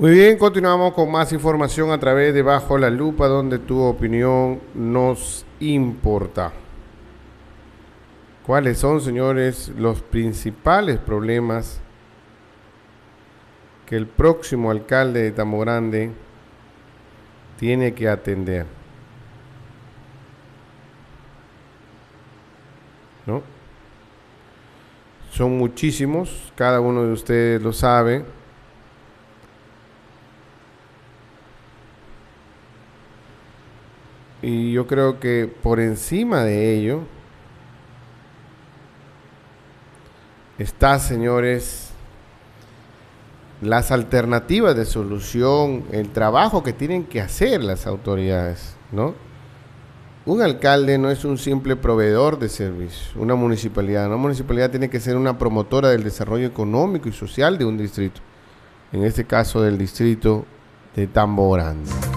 Muy bien, continuamos con más información a través de Bajo la Lupa, donde tu opinión nos importa. ¿Cuáles son, señores, los principales problemas que el próximo alcalde de Tamborrande tiene que atender? ¿No? Son muchísimos, cada uno de ustedes lo sabe. Y yo creo que por encima de ello está, señores, las alternativas de solución, el trabajo que tienen que hacer las autoridades, ¿no? Un alcalde no es un simple proveedor de servicios, una municipalidad tiene que ser una promotora del desarrollo económico y social de un distrito, en este caso del distrito de Tamborrande.